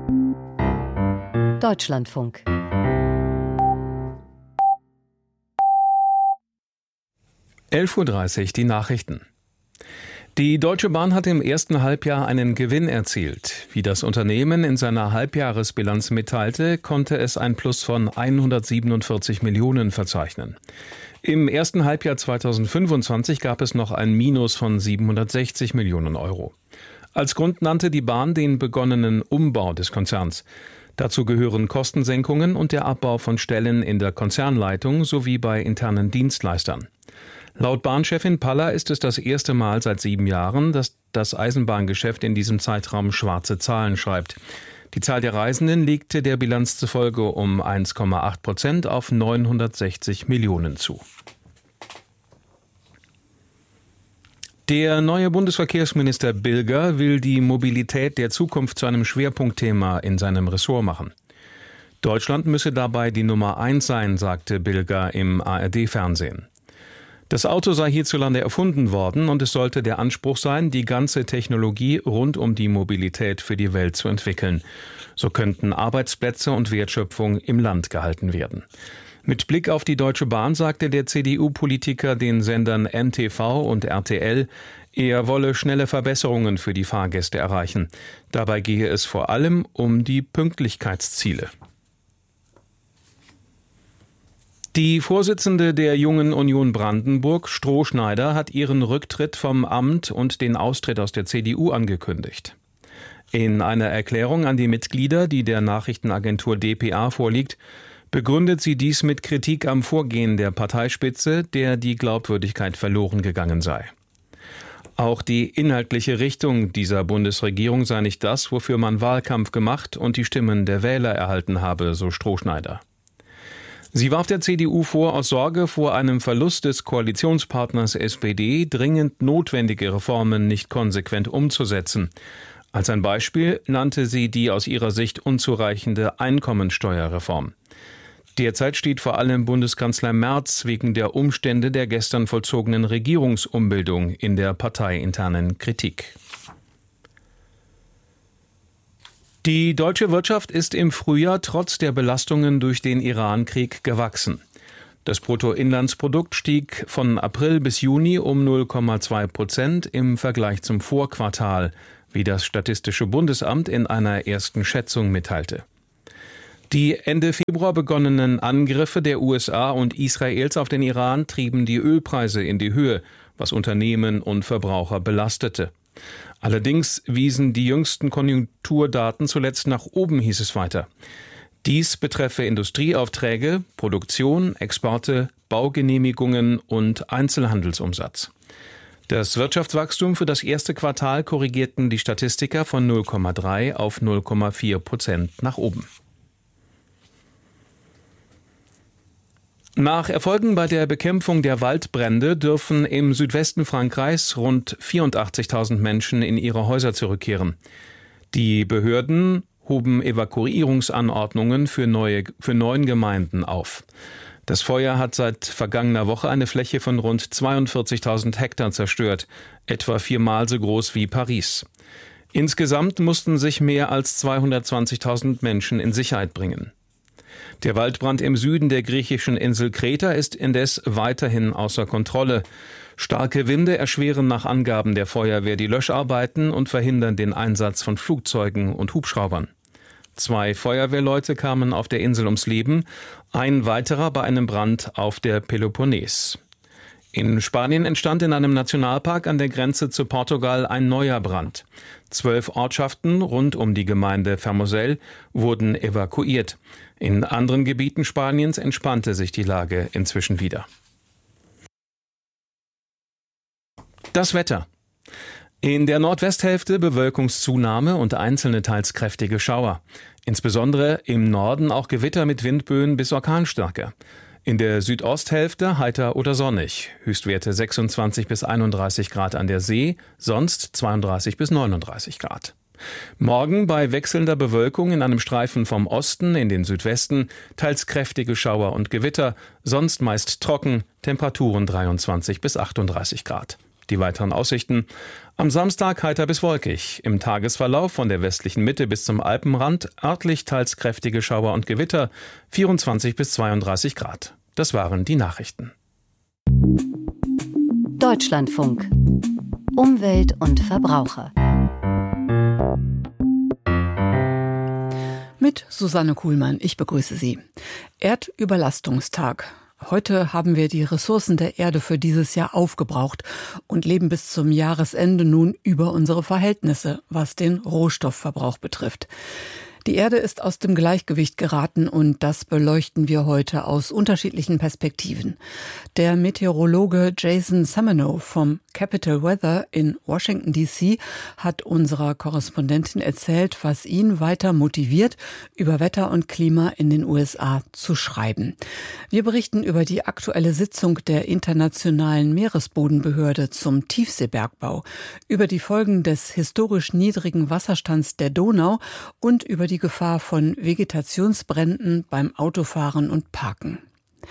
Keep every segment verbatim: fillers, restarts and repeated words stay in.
Deutschlandfunk. elf Uhr dreißig, die Nachrichten. Die Deutsche Bahn hat im ersten Halbjahr einen Gewinn erzielt. Wie das Unternehmen in seiner Halbjahresbilanz mitteilte, konnte es ein Plus von hundertsiebenundvierzig Millionen verzeichnen. Im ersten Halbjahr zweitausendfünfundzwanzig gab es noch ein Minus von siebenhundertsechzig Millionen Euro. Als Grund nannte die Bahn den begonnenen Umbau des Konzerns. Dazu gehören Kostensenkungen und der Abbau von Stellen in der Konzernleitung sowie bei internen Dienstleistern. Laut Bahnchefin Paller ist es das erste Mal seit sieben Jahren, dass das Eisenbahngeschäft in diesem Zeitraum schwarze Zahlen schreibt. Die Zahl der Reisenden legte der Bilanz zufolge um eins Komma acht Prozent auf neunhundertsechzig Millionen zu. Der neue Bundesverkehrsminister Bilger will die Mobilität der Zukunft zu einem Schwerpunktthema in seinem Ressort machen. Deutschland müsse dabei die Nummer eins sein, sagte Bilger im A R D-Fernsehen. Das Auto sei hierzulande erfunden worden und es sollte der Anspruch sein, die ganze Technologie rund um die Mobilität für die Welt zu entwickeln. So könnten Arbeitsplätze und Wertschöpfung im Land gehalten werden. Mit Blick auf die Deutsche Bahn sagte der C D U-Politiker den Sendern N T V und R T L, er wolle schnelle Verbesserungen für die Fahrgäste erreichen. Dabei gehe es vor allem um die Pünktlichkeitsziele. Die Vorsitzende der Jungen Union Brandenburg, Strohschneider, hat ihren Rücktritt vom Amt und den Austritt aus der C D U angekündigt. In einer Erklärung an die Mitglieder, die der Nachrichtenagentur d p a vorliegt, begründet sie dies mit Kritik am Vorgehen der Parteispitze, der die Glaubwürdigkeit verloren gegangen sei. Auch die inhaltliche Richtung dieser Bundesregierung sei nicht das, wofür man Wahlkampf gemacht und die Stimmen der Wähler erhalten habe, so Strohschneider. Sie warf der C D U vor, aus Sorge vor einem Verlust des Koalitionspartners S P D dringend notwendige Reformen nicht konsequent umzusetzen. Als ein Beispiel nannte sie die aus ihrer Sicht unzureichende Einkommensteuerreform. Derzeit steht vor allem Bundeskanzler Merz wegen der Umstände der gestern vollzogenen Regierungsumbildung in der parteiinternen Kritik. Die deutsche Wirtschaft ist im Frühjahr trotz der Belastungen durch den Iran-Krieg gewachsen. Das Bruttoinlandsprodukt stieg von April bis Juni um null Komma zwei Prozent im Vergleich zum Vorquartal, wie das Statistische Bundesamt in einer ersten Schätzung mitteilte. Die Ende Februar begonnenen Angriffe der U S A und Israels auf den Iran trieben die Ölpreise in die Höhe, was Unternehmen und Verbraucher belastete. Allerdings wiesen die jüngsten Konjunkturdaten zuletzt nach oben, hieß es weiter. Dies betreffe Industrieaufträge, Produktion, Exporte, Baugenehmigungen und Einzelhandelsumsatz. Das Wirtschaftswachstum für das erste Quartal korrigierten die Statistiker von null Komma drei auf null Komma vier Prozent nach oben. Nach Erfolgen bei der Bekämpfung der Waldbrände dürfen im Südwesten Frankreichs rund vierundachtzigtausend Menschen in ihre Häuser zurückkehren. Die Behörden hoben Evakuierungsanordnungen für, neue, für neun Gemeinden auf. Das Feuer hat seit vergangener Woche eine Fläche von rund zweiundvierzigtausend Hektar zerstört, etwa viermal so groß wie Paris. Insgesamt mussten sich mehr als zweihundertzwanzigtausend Menschen in Sicherheit bringen. Der Waldbrand im Süden der griechischen Insel Kreta ist indes weiterhin außer Kontrolle. Starke Winde erschweren nach Angaben der Feuerwehr die Löscharbeiten und verhindern den Einsatz von Flugzeugen und Hubschraubern. Zwei Feuerwehrleute kamen auf der Insel ums Leben, ein weiterer bei einem Brand auf der Peloponnes. In Spanien entstand in einem Nationalpark an der Grenze zu Portugal ein neuer Brand. Zwölf Ortschaften rund um die Gemeinde Fermoselle wurden evakuiert. In anderen Gebieten Spaniens entspannte sich die Lage inzwischen wieder. Das Wetter. In der Nordwesthälfte Bewölkungszunahme und einzelne teils kräftige Schauer. Insbesondere im Norden auch Gewitter mit Windböen bis Orkanstärke. In der Südosthälfte heiter oder sonnig. Höchstwerte sechsundzwanzig bis einunddreißig Grad an der See, sonst zweiunddreißig bis neununddreißig Grad. Morgen bei wechselnder Bewölkung in einem Streifen vom Osten in den Südwesten, teils kräftige Schauer und Gewitter, sonst meist trocken, Temperaturen dreiundzwanzig bis achtunddreißig Grad. Die weiteren Aussichten: Am Samstag heiter bis wolkig. Im Tagesverlauf von der westlichen Mitte bis zum Alpenrand örtlich teils kräftige Schauer und Gewitter, vierundzwanzig bis zweiunddreißig Grad. Das waren die Nachrichten. Deutschlandfunk. Umwelt und Verbraucher. Mit Susanne Kuhlmann, ich begrüße Sie. Erdüberlastungstag. Heute haben wir die Ressourcen der Erde für dieses Jahr aufgebraucht und leben bis zum Jahresende nun über unsere Verhältnisse, was den Rohstoffverbrauch betrifft. Die Erde ist aus dem Gleichgewicht geraten und das beleuchten wir heute aus unterschiedlichen Perspektiven. Der Meteorologe Jason Samenow vom Capital Weather in Washington D C hat unserer Korrespondentin erzählt, was ihn weiter motiviert, über Wetter und Klima in den U S A zu schreiben. Wir berichten über die aktuelle Sitzung der Internationalen Meeresbodenbehörde zum Tiefseebergbau, über die Folgen des historisch niedrigen Wasserstands der Donau und über die Gefahr von Vegetationsbränden beim Autofahren und Parken.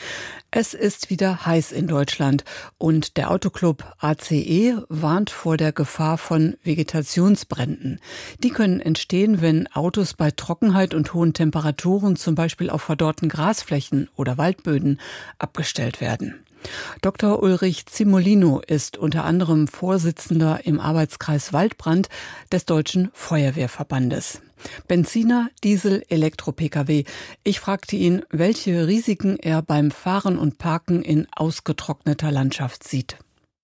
Es ist wieder heiß in Deutschland und der Autoclub A C E warnt vor der Gefahr von Vegetationsbränden. Die können entstehen, wenn Autos bei Trockenheit und hohen Temperaturen zum Beispiel auf verdorrten Grasflächen oder Waldböden abgestellt werden. Doktor Ulrich Zimolino ist unter anderem Vorsitzender im Arbeitskreis Waldbrand des Deutschen Feuerwehrverbandes. Benziner, Diesel, Elektro-Pkw. Ich fragte ihn, welche Risiken er beim Fahren und Parken in ausgetrockneter Landschaft sieht.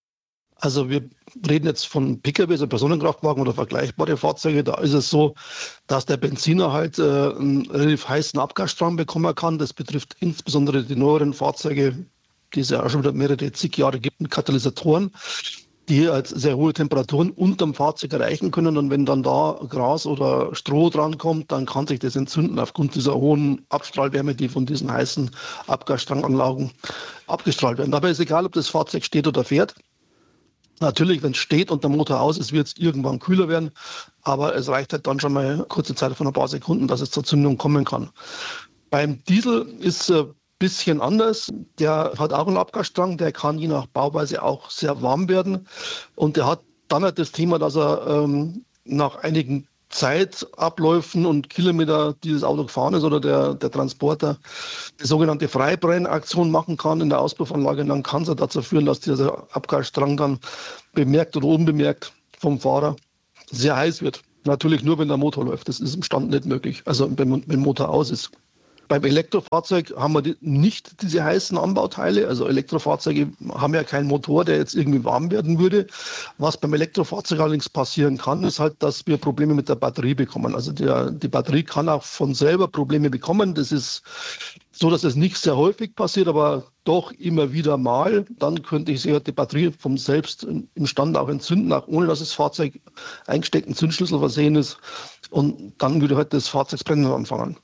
Also wir reden jetzt von Pkw, also Personenkraftwagen oder vergleichbare Fahrzeuge. Da ist es so, dass der Benziner halt äh, einen relativ heißen Abgasstrang bekommen kann. Das betrifft insbesondere die neueren Fahrzeuge, die es ja auch schon wieder mehrere zig Jahre gibt, mit Katalysatoren, die halt sehr hohe Temperaturen unterm Fahrzeug erreichen können. Und wenn dann da Gras oder Stroh drankommt, dann kann sich das entzünden aufgrund dieser hohen Abstrahlwärme, die von diesen heißen Abgasstranganlagen abgestrahlt werden. Dabei ist egal, ob das Fahrzeug steht oder fährt. Natürlich, wenn es steht und der Motor aus ist, wird es irgendwann kühler werden. Aber es reicht halt dann schon mal eine kurze Zeit von ein paar Sekunden, dass es zur Zündung kommen kann. Beim Diesel ist äh, bisschen anders. Der hat auch einen Abgasstrang, der kann je nach Bauweise auch sehr warm werden. Und der hat dann halt das Thema, dass er ähm, nach einigen Zeitabläufen und Kilometer, die das Auto gefahren ist oder der, der Transporter, die sogenannte Freibrennaktion machen kann in der Auspuffanlage. Und dann kann es dazu führen, dass dieser Abgasstrang dann bemerkt oder unbemerkt vom Fahrer sehr heiß wird. Natürlich nur, wenn der Motor läuft. Das ist im Stand nicht möglich, also wenn, wenn der Motor aus ist. Beim Elektrofahrzeug haben wir nicht diese heißen Anbauteile. Also Elektrofahrzeuge haben ja keinen Motor, der jetzt irgendwie warm werden würde. Was beim Elektrofahrzeug allerdings passieren kann, ist halt, dass wir Probleme mit der Batterie bekommen. Also der, die Batterie kann auch von selber Probleme bekommen. Das ist so, dass es nicht sehr häufig passiert, aber doch immer wieder mal. Dann könnte ich sich die Batterie vom selbst im Stand auch entzünden, auch ohne dass das Fahrzeug eingesteckten Zündschlüssel versehen ist. Und dann würde halt das Fahrzeugsprennen anfangen.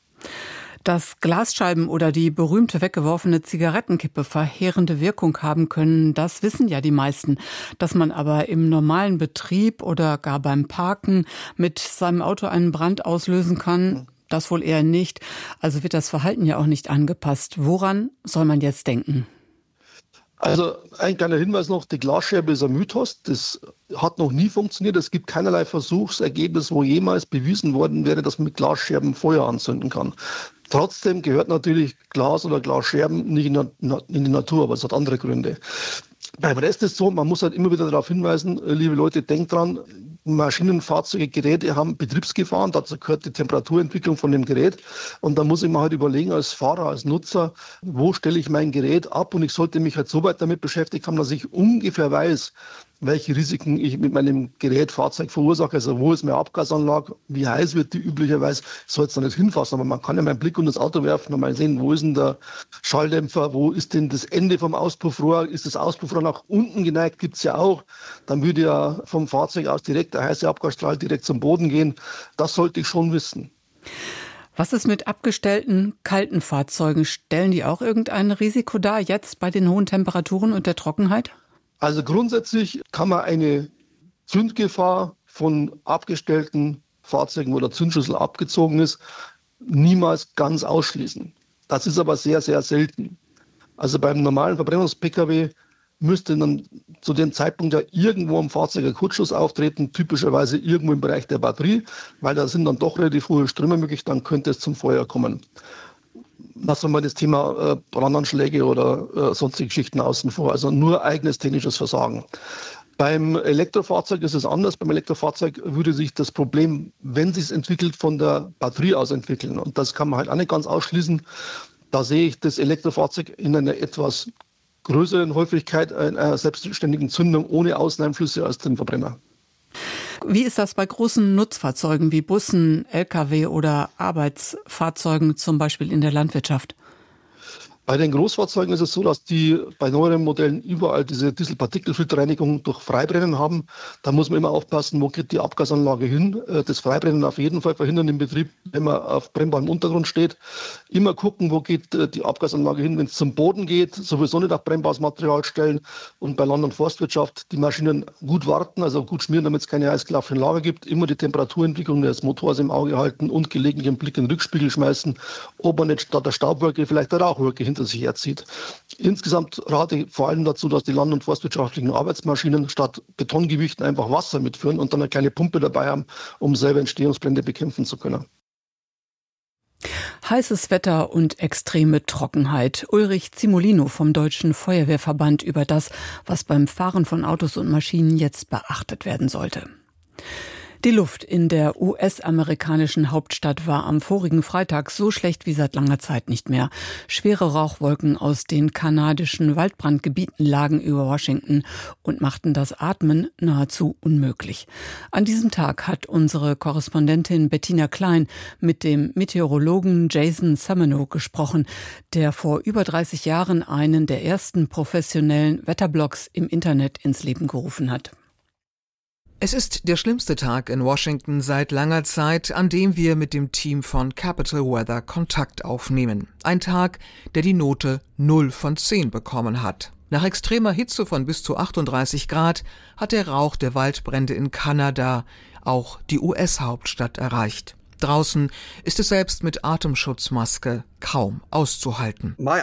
Dass Glasscheiben oder die berühmte weggeworfene Zigarettenkippe verheerende Wirkung haben können, das wissen ja die meisten. Dass man aber im normalen Betrieb oder gar beim Parken mit seinem Auto einen Brand auslösen kann, das wohl eher nicht. Also wird das Verhalten ja auch nicht angepasst. Woran soll man jetzt denken? Also ein kleiner Hinweis noch, die Glasscherbe ist ein Mythos, das hat noch nie funktioniert. Es gibt keinerlei Versuchsergebnis, wo jemals bewiesen worden wäre, dass man mit Glasscherben Feuer anzünden kann. Trotzdem gehört natürlich Glas oder Glasscherben nicht in die Natur, aber es hat andere Gründe. Beim Rest ist es so, man muss halt immer wieder darauf hinweisen, liebe Leute, denkt dran, Maschinen, Fahrzeuge, Geräte haben Betriebsgefahren, dazu gehört die Temperaturentwicklung von dem Gerät. Und da muss ich mir halt überlegen als Fahrer, als Nutzer, wo stelle ich mein Gerät ab? Und ich sollte mich halt so weit damit beschäftigt haben, dass ich ungefähr weiß, welche Risiken ich mit meinem Gerät, Fahrzeug verursache. Also wo ist meine Abgasanlage, wie heiß wird die üblicherweise. Ich soll jetzt da nicht hinfassen, aber man kann ja mal einen Blick unter das Auto werfen und mal sehen, wo ist denn der Schalldämpfer, wo ist denn das Ende vom Auspuffrohr, ist das Auspuffrohr nach unten geneigt, gibt es ja auch. Dann würde ja vom Fahrzeug aus direkt der heiße Abgasstrahl direkt zum Boden gehen. Das sollte ich schon wissen. Was ist mit abgestellten, kalten Fahrzeugen? Stellen die auch irgendein Risiko dar, jetzt bei den hohen Temperaturen und der Trockenheit? Also grundsätzlich kann man eine Zündgefahr von abgestellten Fahrzeugen, wo der Zündschlüssel abgezogen ist, niemals ganz ausschließen. Das ist aber sehr, sehr selten. Also beim normalen Verbrennungs-Pkw müsste dann zu dem Zeitpunkt ja irgendwo am Fahrzeug ein Kurzschluss auftreten, typischerweise irgendwo im Bereich der Batterie, weil da sind dann doch relativ hohe Ströme möglich, dann könnte es zum Feuer kommen. Lassen wir mal das Thema äh, Brandanschläge oder äh, sonstige Geschichten außen vor, also nur eigenes technisches Versagen. Beim Elektrofahrzeug ist es anders. Beim Elektrofahrzeug würde sich das Problem, wenn es sich entwickelt, von der Batterie aus entwickeln. Und das kann man halt auch nicht ganz ausschließen. Da sehe ich das Elektrofahrzeug in einer etwas größeren Häufigkeit einer selbstständigen Zündung ohne Außeneinflüsse als den Verbrenner. Wie ist das bei großen Nutzfahrzeugen wie Bussen, L K W oder Arbeitsfahrzeugen, zum Beispiel in der Landwirtschaft? Bei den Großfahrzeugen ist es so, dass die bei neueren Modellen überall diese Dieselpartikelfilterreinigung durch Freibrennen haben. Da muss man immer aufpassen, wo geht die Abgasanlage hin. Das Freibrennen auf jeden Fall verhindern im Betrieb, wenn man auf brennbarem Untergrund steht. Immer gucken, wo geht die Abgasanlage hin, wenn es zum Boden geht. Sowieso nicht auf brennbares Material stellen. Und bei Land- und Forstwirtschaft die Maschinen gut warten, also gut schmieren, damit es keine eisgelaufene Lager gibt. Immer die Temperaturentwicklung des Motors im Auge halten und gelegentlich einen Blick in den Rückspiegel schmeißen, ob man nicht statt der Staubwolke vielleicht eine Rauchwolke hinter sich herzieht. Insgesamt rate ich vor allem dazu, dass die land- und forstwirtschaftlichen Arbeitsmaschinen statt Betongewichten einfach Wasser mitführen und dann eine kleine Pumpe dabei haben, um selber Entstehungsbrände bekämpfen zu können. Heißes Wetter und extreme Trockenheit. Ulrich Zimolino vom Deutschen Feuerwehrverband über das, was beim Fahren von Autos und Maschinen jetzt beachtet werden sollte. Die Luft in der U S-amerikanischen Hauptstadt war am vorigen Freitag so schlecht wie seit langer Zeit nicht mehr. Schwere Rauchwolken aus den kanadischen Waldbrandgebieten lagen über Washington und machten das Atmen nahezu unmöglich. An diesem Tag hat unsere Korrespondentin Bettina Klein mit dem Meteorologen Jason Sameno gesprochen, der vor über dreißig Jahren einen der ersten professionellen Wetterblogs im Internet ins Leben gerufen hat. Es ist der schlimmste Tag in Washington seit langer Zeit, an dem wir mit dem Team von Capital Weather Kontakt aufnehmen. Ein Tag, der die Note null von zehn bekommen hat. Nach extremer Hitze von bis zu achtunddreißig Grad hat der Rauch der Waldbrände in Kanada auch die U S-Hauptstadt erreicht. Draußen ist es selbst mit Atemschutzmaske kaum auszuhalten. Mir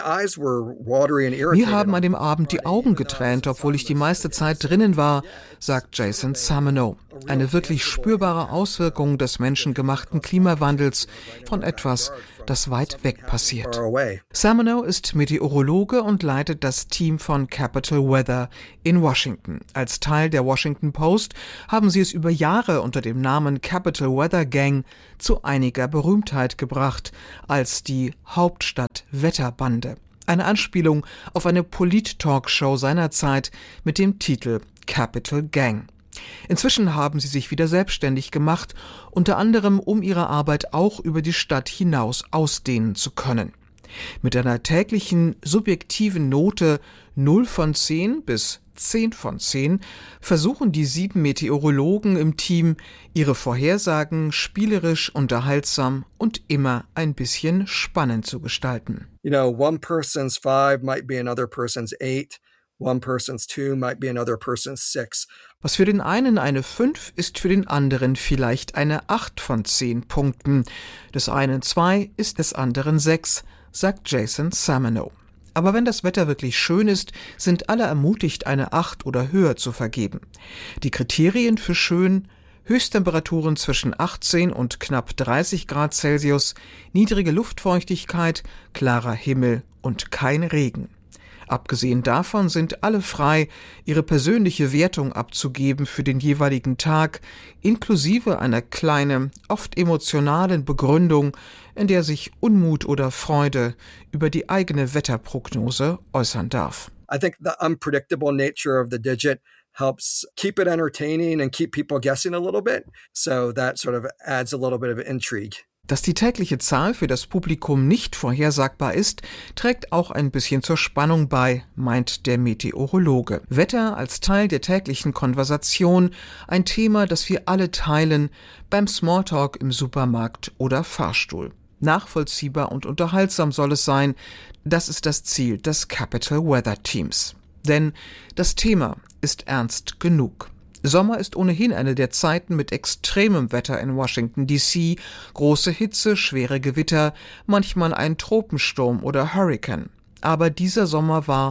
haben an dem Abend die Augen getränt, obwohl ich die meiste Zeit drinnen war, sagt Jason Sameno. Eine wirklich spürbare Auswirkung des menschengemachten Klimawandels von etwas, das weit weg passiert. Sameno ist Meteorologe und leitet das Team von Capital Weather in Washington. Als Teil der Washington Post haben sie es über Jahre unter dem Namen Capital Weather Gang zu einiger Berühmtheit gebracht, als die Hauptstadt-Wetterbande. Eine Anspielung auf eine Polit-Talkshow seiner Zeit mit dem Titel Capital Gang. Inzwischen haben sie sich wieder selbstständig gemacht, unter anderem um ihre Arbeit auch über die Stadt hinaus ausdehnen zu können. Mit einer täglichen subjektiven Note null von zehn bis zehn von zehn versuchen die sieben Meteorologen im Team, ihre Vorhersagen spielerisch, unterhaltsam und immer ein bisschen spannend zu gestalten. You know, one person's five might be another person's eight. One person's two might be another person's six. Was für den einen eine fünf ist für den anderen vielleicht eine acht von zehn Punkten. Des einen zwei ist des anderen sechs, sagt Jason Sameno. Aber wenn das Wetter wirklich schön ist, sind alle ermutigt, eine acht oder höher zu vergeben. Die Kriterien für schön: Höchsttemperaturen zwischen achtzehn und knapp dreißig Grad Celsius, niedrige Luftfeuchtigkeit, klarer Himmel und kein Regen. Abgesehen davon sind alle frei, ihre persönliche Wertung abzugeben für den jeweiligen Tag, inklusive einer kleinen, oft emotionalen Begründung, in der sich Unmut oder Freude über die eigene Wetterprognose äußern darf. I think the unpredictable nature of the digit helps keep it entertaining and keep people guessing a little bit, so that sort of adds a little bit of intrigue. Dass die tägliche Zahl für das Publikum nicht vorhersagbar ist, trägt auch ein bisschen zur Spannung bei, meint der Meteorologe. Wetter als Teil der täglichen Konversation, ein Thema, das wir alle teilen, beim Smalltalk im Supermarkt oder Fahrstuhl. Nachvollziehbar und unterhaltsam soll es sein, das ist das Ziel des Capital Weather Teams. Denn das Thema ist ernst genug. Sommer ist ohnehin eine der Zeiten mit extremem Wetter in Washington D C, große Hitze, schwere Gewitter, manchmal ein Tropensturm oder Hurrikan. Aber dieser Sommer war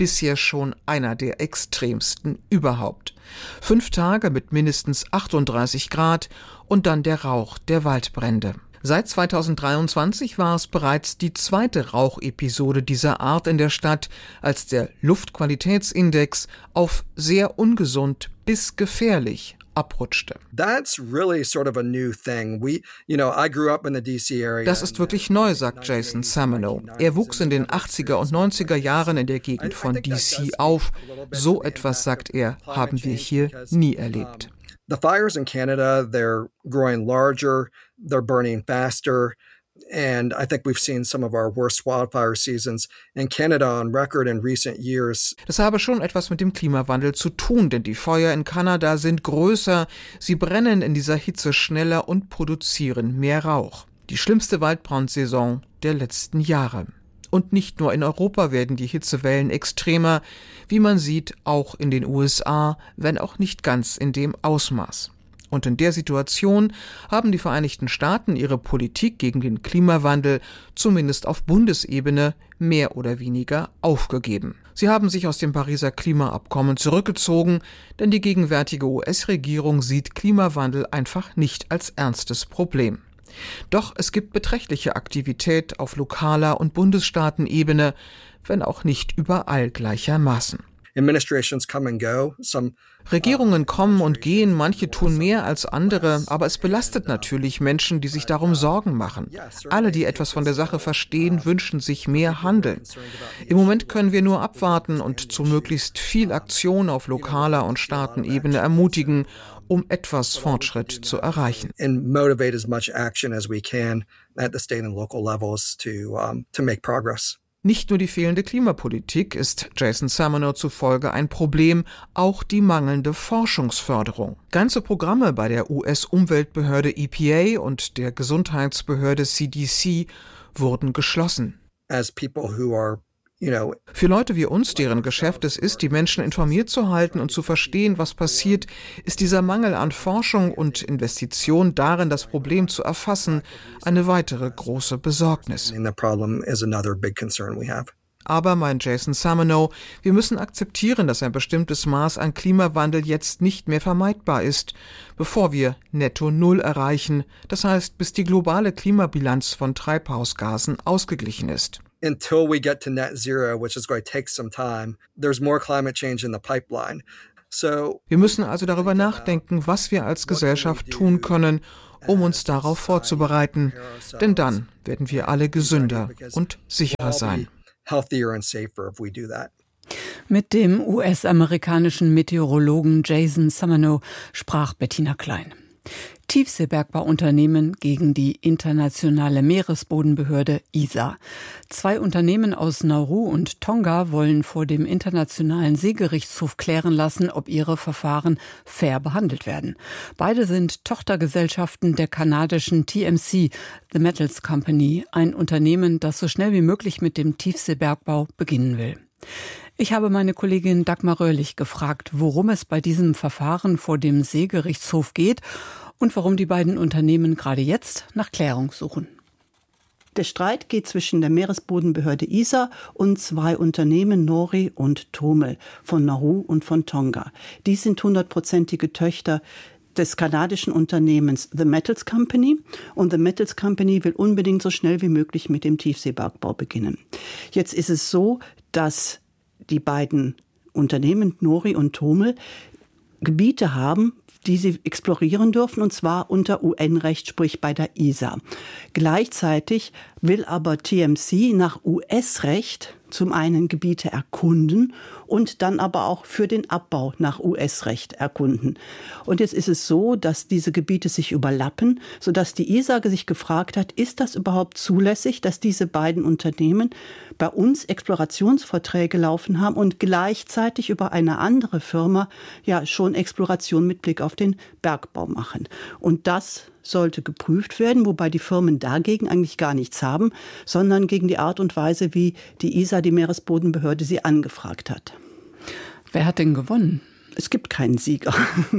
bisher schon einer der extremsten überhaupt. Fünf Tage mit mindestens achtunddreißig Grad und dann der Rauch der Waldbrände. Seit zweitausenddreiundzwanzig war es bereits die zweite Rauchepisode dieser Art in der Stadt, als der Luftqualitätsindex auf sehr ungesund bis gefährlich abrutschte. That's really sort of a new thing. We, you know, I grew up in the D C area. Das ist wirklich neu, sagt Jason Samano. Er wuchs in den achtziger und neunziger Jahren in der Gegend von D C auf. So etwas, sagt er, haben wir hier nie erlebt. The fires in Canada, they're growing larger, they're burning faster. And I think we've seen some of our worst wildfire seasons in Canada on record in recent years. Das habe schon etwas mit dem Klimawandel zu tun, denn die Feuer in Kanada sind größer, sie brennen in dieser Hitze schneller und produzieren mehr Rauch. Die schlimmste Waldbrandsaison der letzten Jahre. Und nicht nur in Europa werden die Hitzewellen extremer, wie man sieht, auch in den U S A, wenn auch nicht ganz in dem Ausmaß. Und in der Situation haben die Vereinigten Staaten ihre Politik gegen den Klimawandel zumindest auf Bundesebene mehr oder weniger aufgegeben. Sie haben sich aus dem Pariser Klimaabkommen zurückgezogen, denn die gegenwärtige U S-Regierung sieht Klimawandel einfach nicht als ernstes Problem. Doch es gibt beträchtliche Aktivität auf lokaler und Bundesstaatenebene, wenn auch nicht überall gleichermaßen. Administrations come and go. Some Regierungen kommen und gehen, manche tun mehr als andere, aber es belastet natürlich Menschen, die sich darum Sorgen machen. Alle, die etwas von der Sache verstehen, wünschen sich mehr Handeln. Im Moment können wir nur abwarten und zu möglichst viel Aktion auf lokaler und Staatenebene ermutigen, um etwas Fortschritt zu erreichen. and motivate as much action as we can at the state and local levels to um, to make progress. Nicht nur die fehlende Klimapolitik ist Jason Samano zufolge ein Problem, auch die mangelnde Forschungsförderung. Ganze Programme bei der U S-Umweltbehörde E P A und der Gesundheitsbehörde C D C wurden geschlossen. As people who are You know, Für Leute wie uns, deren Geschäft es ist, die Menschen informiert zu halten und zu verstehen, was passiert, ist dieser Mangel an Forschung und Investition darin, das Problem zu erfassen, eine weitere große Besorgnis. and the problem is another big concern we have. Aber, meint Jason Samano, wir müssen akzeptieren, dass ein bestimmtes Maß an Klimawandel jetzt nicht mehr vermeidbar ist, bevor wir Netto Null erreichen, das heißt, bis die globale Klimabilanz von Treibhausgasen ausgeglichen ist. Until we get to net zero, which is going to take some time, there's more climate change in the pipeline. So, Wir müssen also darüber nachdenken, was wir als Gesellschaft tun können, um uns darauf vorzubereiten, denn dann werden wir alle gesünder und sicherer sein. healthier and safer if we do that. Mit dem U S-amerikanischen Meteorologen Jason Samano sprach Bettina Klein. Tiefseebergbauunternehmen gegen die internationale Meeresbodenbehörde I S A. Zwei Unternehmen aus Nauru und Tonga wollen vor dem Internationalen Seegerichtshof klären lassen, ob ihre Verfahren fair behandelt werden. Beide sind Tochtergesellschaften der kanadischen T M C, The Metals Company, ein Unternehmen, das so schnell wie möglich mit dem Tiefseebergbau beginnen will. Ich habe meine Kollegin Dagmar Röhrlich gefragt, worum es bei diesem Verfahren vor dem Seegerichtshof geht und warum die beiden Unternehmen gerade jetzt nach Klärung suchen. Der Streit geht zwischen der Meeresbodenbehörde I S A und zwei Unternehmen, Nori und Tomel, von Nauru und von Tonga. Die sind hundertprozentige Töchter des kanadischen Unternehmens The Metals Company. Und The Metals Company will unbedingt so schnell wie möglich mit dem Tiefseebergbau beginnen. Jetzt ist es so, dass die beiden Unternehmen, Nori und Tomel, Gebiete haben, die sie explorieren dürfen, und zwar unter U N-Recht, sprich bei der I S A. Gleichzeitig will aber T M C nach U S-Recht zum einen Gebiete erkunden und dann aber auch für den Abbau nach U S-Recht erkunden. Und jetzt ist es so, dass diese Gebiete sich überlappen, sodass die I S A sich gefragt hat, ist das überhaupt zulässig, dass diese beiden Unternehmen bei uns Explorationsverträge laufen haben und gleichzeitig über eine andere Firma ja schon Exploration mit Blick auf den Bergbau machen. Und das sollte geprüft werden, wobei die Firmen dagegen eigentlich gar nichts haben, sondern gegen die Art und Weise, wie die I S A, die Meeresbodenbehörde, sie angefragt hat. Wer hat denn gewonnen? Es gibt keinen Sieger.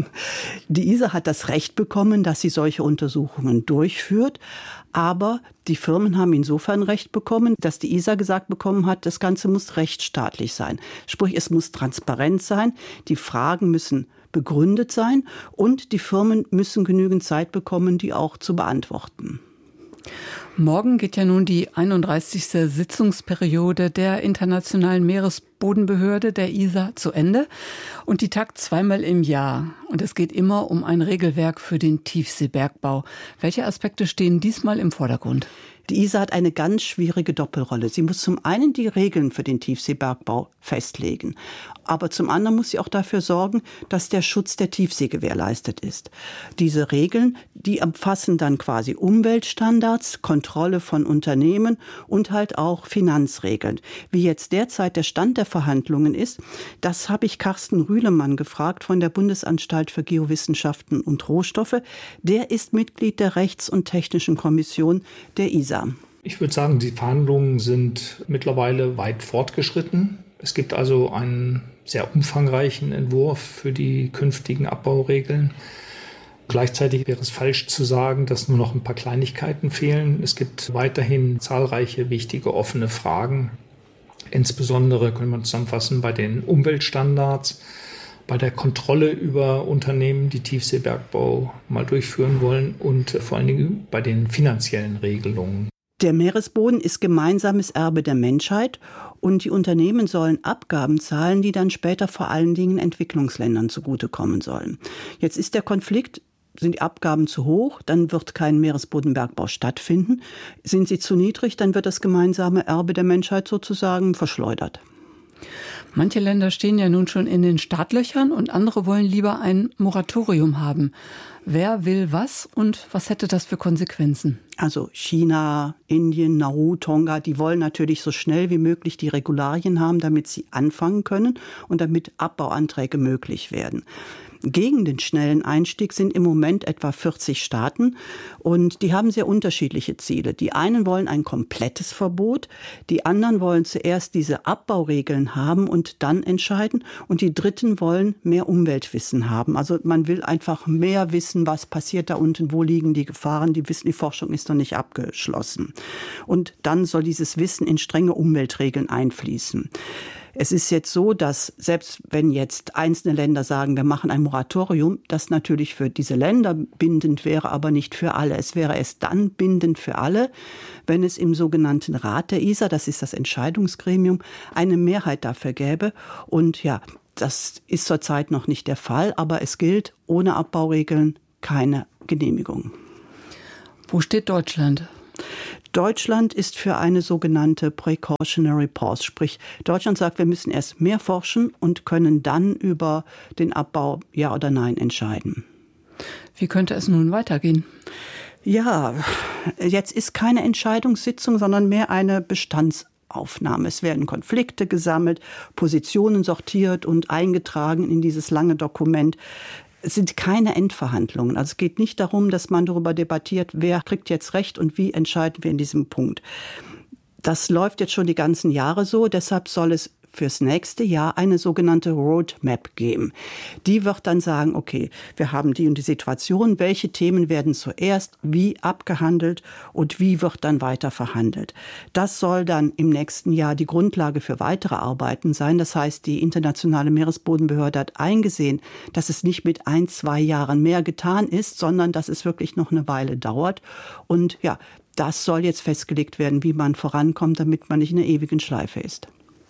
Die I S A hat das Recht bekommen, dass sie solche Untersuchungen durchführt. Aber die Firmen haben insofern Recht bekommen, dass die I S A gesagt bekommen hat, das Ganze muss rechtsstaatlich sein. Sprich, es muss transparent sein, die Fragen müssen begründet sein und die Firmen müssen genügend Zeit bekommen, die auch zu beantworten. Morgen geht ja nun die einunddreißigste Sitzungsperiode der Internationalen Meeresbodenbehörde, der I S A, zu Ende. Und die tagt zweimal im Jahr. Und es geht immer um ein Regelwerk für den Tiefseebergbau. Welche Aspekte stehen diesmal im Vordergrund? Die I S A hat eine ganz schwierige Doppelrolle. Sie muss zum einen die Regeln für den Tiefseebergbau festlegen. Aber zum anderen muss sie auch dafür sorgen, dass der Schutz der Tiefsee gewährleistet ist. Diese Regeln, die umfassen dann quasi Umweltstandards, Kontrolle von Unternehmen und halt auch Finanzregeln. Wie jetzt derzeit der Stand der Verhandlungen ist, das habe ich Carsten Rühlemann gefragt von der Bundesanstalt für Geowissenschaften und Rohstoffe. Der ist Mitglied der Rechts- und Technischen Kommission der I S A. Ich würde sagen, die Verhandlungen sind mittlerweile weit fortgeschritten. Es gibt also einen sehr umfangreichen Entwurf für die künftigen Abbauregeln. Gleichzeitig wäre es falsch zu sagen, dass nur noch ein paar Kleinigkeiten fehlen. Es gibt weiterhin zahlreiche wichtige offene Fragen. Insbesondere können wir zusammenfassen bei den Umweltstandards, bei der Kontrolle über Unternehmen, die Tiefseebergbau mal durchführen wollen und vor allen Dingen bei den finanziellen Regelungen. Der Meeresboden ist gemeinsames Erbe der Menschheit und die Unternehmen sollen Abgaben zahlen, die dann später vor allen Dingen Entwicklungsländern zugutekommen sollen. Jetzt ist der Konflikt, sind die Abgaben zu hoch, dann wird kein Meeresbodenbergbau stattfinden. Sind sie zu niedrig, dann wird das gemeinsame Erbe der Menschheit sozusagen verschleudert. Manche Länder stehen ja nun schon in den Startlöchern und andere wollen lieber ein Moratorium haben. Wer will was und was hätte das für Konsequenzen? Also China, Indien, Nauru, Tonga, die wollen natürlich so schnell wie möglich die Regularien haben, damit sie anfangen können und damit Abbauanträge möglich werden. Gegen den schnellen Einstieg sind im Moment etwa vierzig Staaten und die haben sehr unterschiedliche Ziele. Die einen wollen ein komplettes Verbot, die anderen wollen zuerst diese Abbauregeln haben und dann entscheiden und die dritten wollen mehr Umweltwissen haben. Also man will einfach mehr wissen, was passiert da unten, wo liegen die Gefahren, die Wissen, die Forschung ist noch nicht abgeschlossen. Und dann soll dieses Wissen in strenge Umweltregeln einfließen. Es ist jetzt so, dass selbst wenn jetzt einzelne Länder sagen, wir machen ein Moratorium, das natürlich für diese Länder bindend wäre, aber nicht für alle. Es wäre erst dann bindend für alle, wenn es im sogenannten Rat der I S A, das ist das Entscheidungsgremium, eine Mehrheit dafür gäbe. Und ja, das ist zurzeit noch nicht der Fall, aber es gilt, ohne Abbauregeln keine Genehmigung. Wo steht Deutschland? Deutschland ist für eine sogenannte Precautionary Pause, sprich Deutschland sagt, wir müssen erst mehr forschen und können dann über den Abbau ja oder nein entscheiden. Wie könnte es nun weitergehen? Ja, jetzt ist keine Entscheidungssitzung, sondern mehr eine Bestandsaufnahme. Es werden Konflikte gesammelt, Positionen sortiert und eingetragen in dieses lange Dokument. Es sind keine Endverhandlungen. Also es geht nicht darum, dass man darüber debattiert, wer kriegt jetzt Recht und wie entscheiden wir in diesem Punkt. Das läuft jetzt schon die ganzen Jahre so. Deshalb soll es fürs nächste Jahr eine sogenannte Roadmap geben. Die wird dann sagen, okay, wir haben die und die Situation, welche Themen werden zuerst wie abgehandelt und wie wird dann weiter verhandelt. Das soll dann im nächsten Jahr die Grundlage für weitere Arbeiten sein. Das heißt, die Internationale Meeresbodenbehörde hat eingesehen, dass es nicht mit ein, zwei Jahren mehr getan ist, sondern dass es wirklich noch eine Weile dauert. Und ja, das soll jetzt festgelegt werden, wie man vorankommt, damit man nicht in einer ewigen Schleife ist.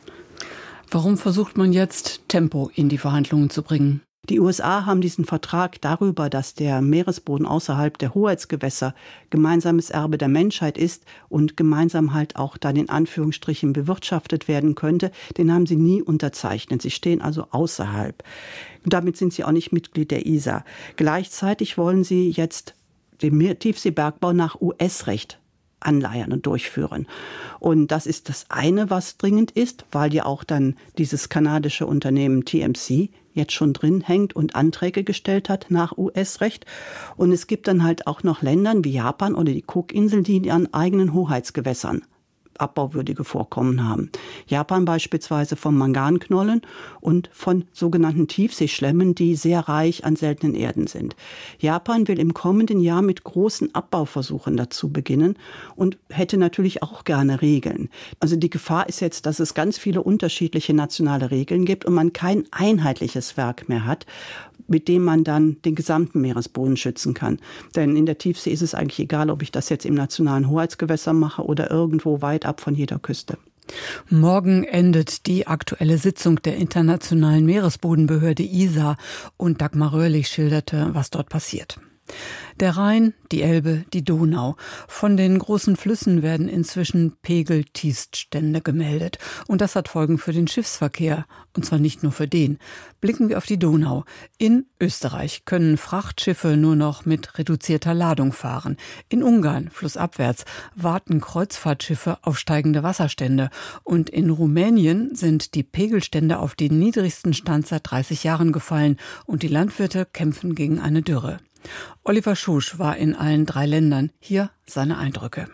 Warum versucht man jetzt, Tempo in die Verhandlungen zu bringen? Die U S A haben diesen Vertrag darüber, dass der Meeresboden außerhalb der Hoheitsgewässer gemeinsames Erbe der Menschheit ist und gemeinsam halt auch dann in Anführungsstrichen bewirtschaftet werden könnte, den haben sie nie unterzeichnet. Sie stehen also außerhalb. Damit sind sie auch nicht Mitglied der I S A. Gleichzeitig wollen sie jetzt den Tiefseebergbau nach U S-Recht anleiern und durchführen. Und das ist das eine, was dringend ist, weil ja auch dann dieses kanadische Unternehmen T M C jetzt schon drin hängt und Anträge gestellt hat nach U S-Recht. Und es gibt dann halt auch noch Länder wie Japan oder die Cookinseln, die in ihren eigenen Hoheitsgewässern abbauwürdige Vorkommen haben. Japan beispielsweise von Manganknollen und von sogenannten Tiefseeschlemmen, die sehr reich an seltenen Erden sind. Japan will im kommenden Jahr mit großen Abbauversuchen dazu beginnen und hätte natürlich auch gerne Regeln. Also die Gefahr ist jetzt, dass es ganz viele unterschiedliche nationale Regeln gibt und man kein einheitliches Werk mehr hat, mit dem man dann den gesamten Meeresboden schützen kann. Denn in der Tiefsee ist es eigentlich egal, ob ich das jetzt im nationalen Hoheitsgewässer mache oder irgendwo weit ab von jeder Küste. Morgen endet die aktuelle Sitzung der Internationalen Meeresbodenbehörde I S A und Dagmar Röhrlich schilderte, was dort passiert. Der Rhein, die Elbe, die Donau. Von den großen Flüssen werden inzwischen Pegeltiefststände gemeldet. Und das hat Folgen für den Schiffsverkehr. Und zwar nicht nur für den. Blicken wir auf die Donau. In Österreich können Frachtschiffe nur noch mit reduzierter Ladung fahren. In Ungarn, flussabwärts, warten Kreuzfahrtschiffe auf steigende Wasserstände. Und in Rumänien sind die Pegelstände auf den niedrigsten Stand seit dreißig Jahren gefallen. Und die Landwirte kämpfen gegen eine Dürre. Oliver Schusch war in allen drei Ländern. Hier seine Eindrücke.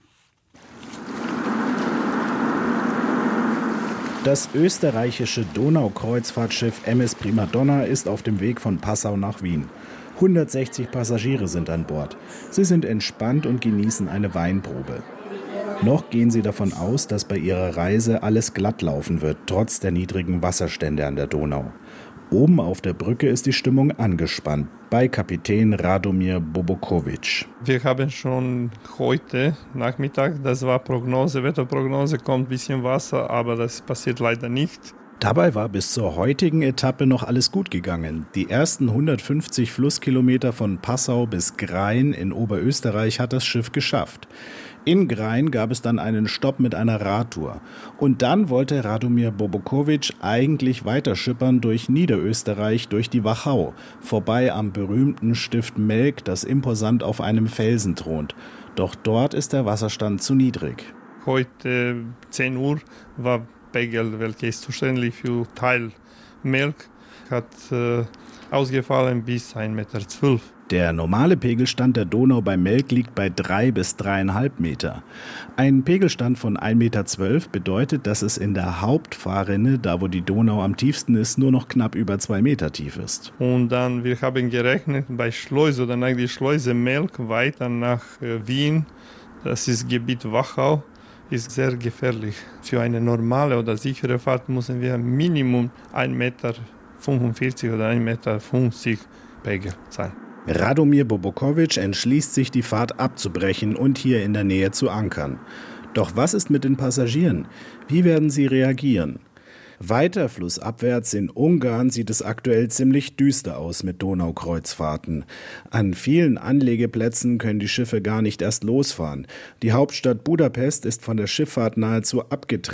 Das österreichische Donaukreuzfahrtschiff M S Primadonna ist auf dem Weg von Passau nach Wien. hundertsechzig Passagiere sind an Bord. Sie sind entspannt und genießen eine Weinprobe. Noch gehen sie davon aus, dass bei ihrer Reise alles glatt laufen wird, trotz der niedrigen Wasserstände an der Donau. Oben auf der Brücke ist die Stimmung angespannt, bei Kapitän Radomir Bobokovic. Wir haben schon heute Nachmittag, das war Prognose, Wetterprognose, kommt ein bisschen Wasser, aber das passiert leider nicht. Dabei war bis zur heutigen Etappe noch alles gut gegangen. Die ersten hundertfünfzig Flusskilometer von Passau bis Grain in Oberösterreich hat das Schiff geschafft. In Grain gab es dann einen Stopp mit einer Radtour. Und dann wollte Radomir Bobokovic eigentlich weiter schippern durch Niederösterreich, durch die Wachau, vorbei am berühmten Stift Melk, das imposant auf einem Felsen thront. Doch dort ist der Wasserstand zu niedrig. Heute zehn Uhr war Pegel, welcher ist zuständig für Teil Melk, hat äh, ausgefallen bis ein Meter zwölf. Der normale Pegelstand der Donau bei Melk liegt bei drei bis dreieinhalb Meter. Ein Pegelstand von ein Meter zwölf bedeutet, dass es in der Hauptfahrrinne, da wo die Donau am tiefsten ist, nur noch knapp über zwei Meter tief ist. Und dann, wir haben gerechnet, bei Schleuse oder nach der Schleuse Melk weiter nach äh, Wien, das ist Gebiet Wachau, ist sehr gefährlich. Für eine normale oder sichere Fahrt müssen wir Minimum ein Meter fünfundvierzig oder ein Meter fünfzig Pegel sein. Radomir Bobokovic entschließt sich, die Fahrt abzubrechen und hier in der Nähe zu ankern. Doch was ist mit den Passagieren? Wie werden sie reagieren? Weiter flussabwärts in Ungarn sieht es aktuell ziemlich düster aus mit Donaukreuzfahrten. An vielen Anlegeplätzen können die Schiffe gar nicht erst losfahren. Die Hauptstadt Budapest ist von der Schifffahrt nahezu abgetrennt.